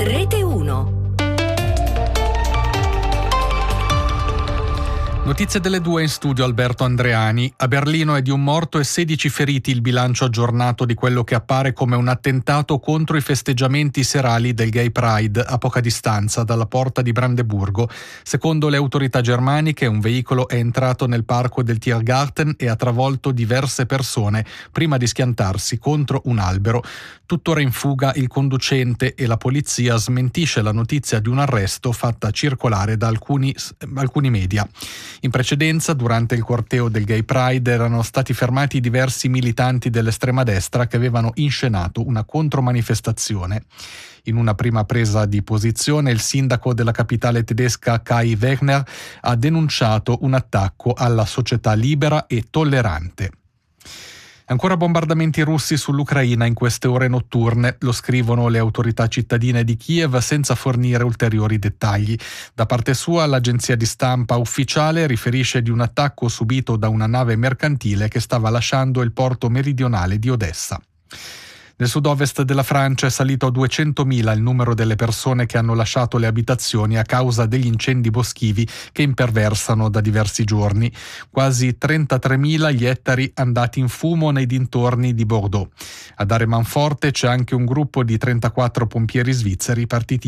Rete 1. Notizie delle 2 in studio Alberto Andreani. A Berlino è di un morto e 16 feriti il bilancio aggiornato di quello che appare come un attentato contro i festeggiamenti serali del Gay Pride a poca distanza dalla porta di Brandeburgo. Secondo le autorità germaniche un veicolo è entrato nel parco del Tiergarten e ha travolto diverse persone prima di schiantarsi contro un albero. Tuttora in fuga il conducente e la polizia smentisce la notizia di un arresto fatta circolare da alcuni media. In precedenza, durante il corteo del Gay Pride, erano stati fermati diversi militanti dell'estrema destra che avevano inscenato una contromanifestazione. In una prima presa di posizione, il sindaco della capitale tedesca Kai Wegner ha denunciato un attacco alla società libera e tollerante. Ancora bombardamenti russi sull'Ucraina in queste ore notturne, lo scrivono le autorità cittadine di Kiev senza fornire ulteriori dettagli. Da parte sua, l'agenzia di stampa ufficiale riferisce di un attacco subito da una nave mercantile che stava lasciando il porto meridionale di Odessa. Nel sud-ovest della Francia è salito a 200.000 il numero delle persone che hanno lasciato le abitazioni a causa degli incendi boschivi che imperversano da diversi giorni. Quasi 33.000 gli ettari andati in fumo nei dintorni di Bordeaux. A dare manforte c'è anche un gruppo di 34 pompieri svizzeri partiti